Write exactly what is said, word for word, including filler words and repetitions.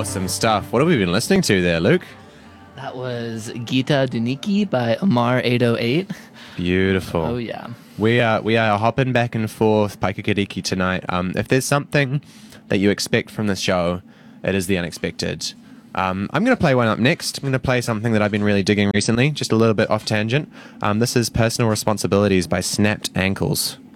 Awesome stuff. What have we been listening to there, Luke? That was Gita Duniki by Amar eight oh eight. Beautiful. Oh, yeah. We are, we are hopping back and forth Paikakiriki tonight. Um, if there's something that you expect from this show, it is the unexpected. Um, I'm going to play one up next. I'm going to play something that I've been really digging recently, just a little bit off tangent. Um, this is Personal Responsibilities by Snapped Ankles.